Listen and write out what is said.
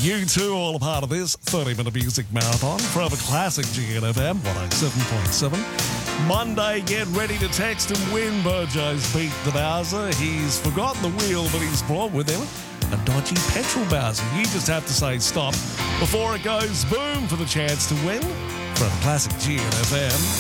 You too, all a part of this 30-minute music marathon from a classic GNFM 107.7. Monday, get ready to text and win Burjo's Beat the Bowser. He's forgotten the wheel, but he's brought with him a dodgy petrol Bowser. You just have to say stop before it goes boom for the chance to win from classic GNFM.